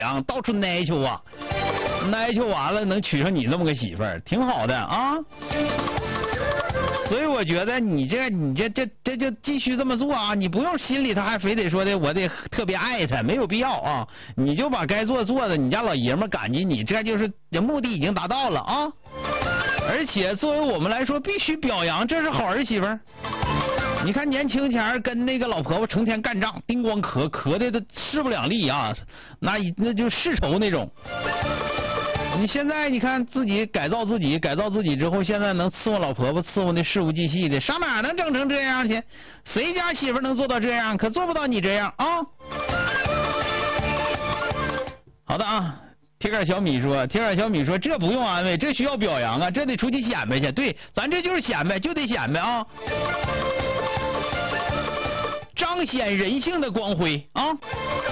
扬，到处耐求啊，耐求完了能娶上你这么个媳妇儿，挺好的啊。所以我觉得你这就继续这么做啊，你不用心里头还非得说的我得特别爱他，没有必要啊。你就把该做的，你家老爷们感激你，这就是目的已经达到了啊。而且作为我们来说，必须表扬，这是好儿媳妇儿。你看年轻前跟那个老婆婆成天干仗，叮咣咳的都势不两立啊，那就世仇那种。你现在你看自己改造自己之后，现在能伺候老婆婆，伺候那事无巨细的，上哪能整成这样去？谁家媳妇能做到这样？可做不到你这样啊！好的啊，铁杆小米说，这不用安慰，这需要表扬啊，这得出去显摆去。对，咱这就是显摆，就得显摆啊，彰显人性的光辉啊！